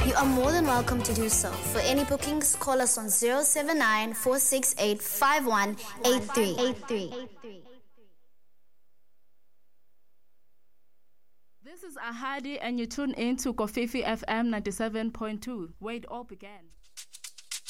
You are more than welcome to do so. For any bookings, call us on 079 468 5183. This is Ahadi, and you tune in to Kofifi FM 97.2, where it all began.